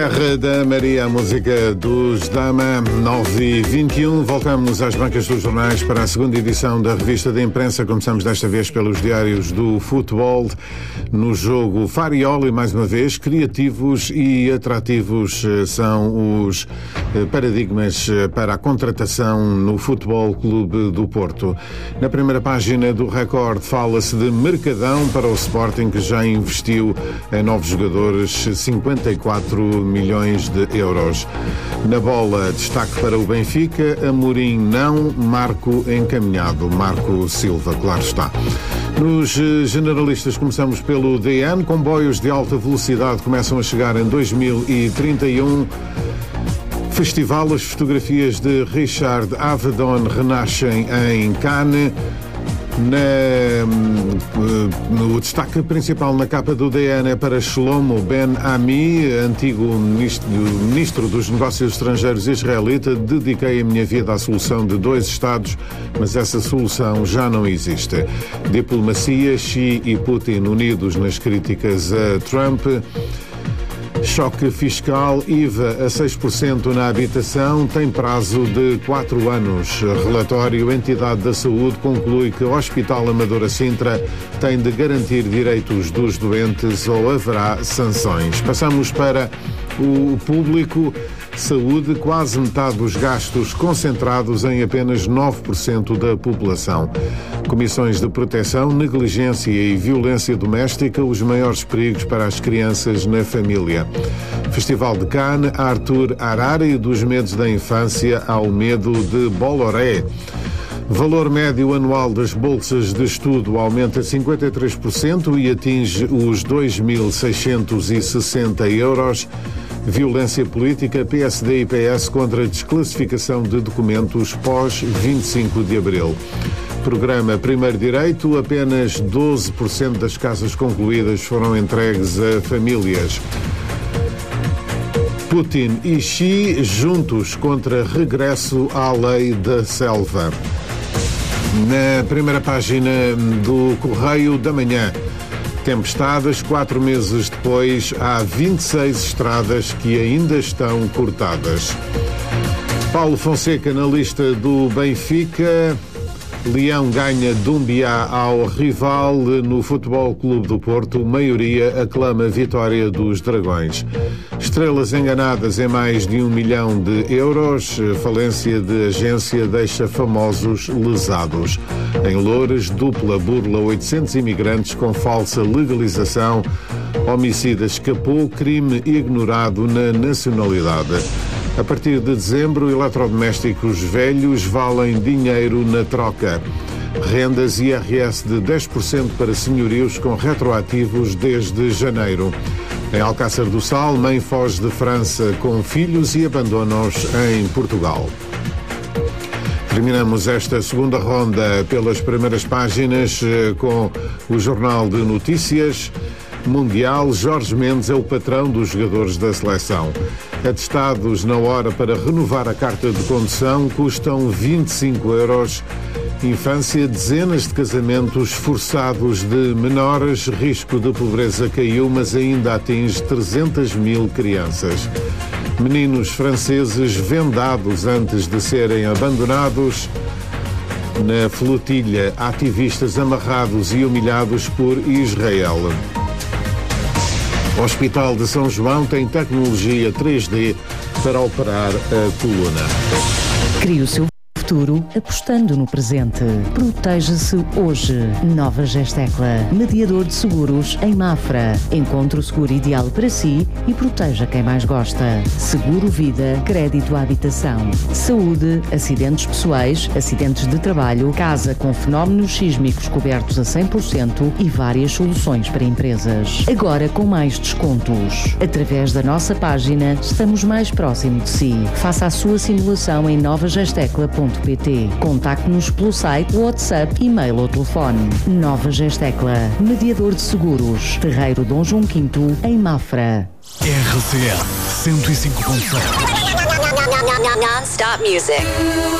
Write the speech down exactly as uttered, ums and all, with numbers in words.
Terra da Maria, a música dos Dama, nove e vinte e um. Voltamos às bancas dos jornais para a segunda edição da revista de imprensa. Começamos desta vez pelos diários do futebol. No jogo Farioli, mais uma vez, criativos e atrativos são os paradigmas para a contratação no Futebol Clube do Porto. Na primeira página do Record fala-se de Mercadão para o Sporting, que já investiu em novos jogadores cinquenta e quatro milhões de euros. Na bola, destaque para o Benfica, Amorim não, Marco encaminhado. Marco Silva, claro está. Nos generalistas começamos pelo D N. Comboios de alta velocidade começam a chegar em dois mil e trinta e um. Festival, as fotografias de Richard Avedon renascem em Cannes. Na, no destaque principal na capa do D N é para Shlomo Ben Ami, antigo ministro, ministro dos Negócios Estrangeiros israelita. Dediquei a minha vida à solução de dois Estados, mas essa solução já não existe. Diplomacia, Xi e Putin unidos nas críticas a Trump. Choque fiscal, I V A a seis por cento na habitação, tem prazo de quatro anos. Relatório, entidade da saúde conclui que o Hospital Amadora Sintra tem de garantir direitos dos doentes ou haverá sanções. Passamos para o público. Saúde, quase metade dos gastos concentrados em apenas nove por cento da população. Comissões de proteção, negligência e violência doméstica, os maiores perigos para as crianças na família. Festival de Cannes, Arthur Harari, dos medos da infância ao medo de Bolloré. Valor médio anual das bolsas de estudo aumenta cinquenta e três por cento e atinge os dois mil seiscentos e sessenta euros. Violência política, P S D e P S contra a desclassificação de documentos pós vinte e cinco de abril. Programa Primeiro Direito, apenas doze por cento das casas concluídas foram entregues a famílias. Putin e Xi juntos contra regresso à lei da selva. Na primeira página do Correio da Manhã, tempestades, quatro meses depois, há vinte e seis estradas que ainda estão cortadas. Paulo Fonseca na lista do Benfica. Leão ganha Dumbiá ao rival. No Futebol Clube do Porto, maioria aclama a vitória dos Dragões. Estrelas enganadas em mais de um milhão de euros. Falência de agência deixa famosos lesados. Em Loures, dupla burla oitocentos imigrantes com falsa legalização. Homicida escapou, crime ignorado na nacionalidade. A partir de dezembro, eletrodomésticos velhos valem dinheiro na troca. Rendas I R S de dez por cento para senhorios com retroativos desde janeiro. Em Alcácer do Sal, mãe foge de França com filhos e abandona-os em Portugal. Terminamos esta segunda ronda pelas primeiras páginas com o Jornal de Notícias. Mundial, Jorge Mendes é o patrão dos jogadores da seleção. Atestados na hora para renovar a carta de condução custam vinte e cinco euros. Infância, dezenas de casamentos forçados de menores. Risco de pobreza caiu, mas ainda atinge trezentas mil crianças. Meninos franceses vendados antes de serem abandonados. Na flotilha, ativistas amarrados e humilhados por Israel. O Hospital de São João tem tecnologia três D para operar a coluna. Crie o seu futuro apostando no presente. Proteja-se hoje. Nova Gestecla. Mediador de seguros em Mafra. Encontre o seguro ideal para si e proteja quem mais gosta. Seguro vida, crédito à habitação, saúde, acidentes pessoais, acidentes de trabalho, casa com fenómenos sísmicos cobertos a cem por cento e várias soluções para empresas. Agora com mais descontos. Através da nossa página, estamos mais próximo de si. Faça a sua simulação em nova gestecla ponto pt. Contacte-nos pelo site, WhatsApp, e-mail ou telefone. Nova Gestecla, mediador de seguros. Terreiro Dom João quinto, em Mafra. R C N cento e cinco ponto sete. Non-stop music.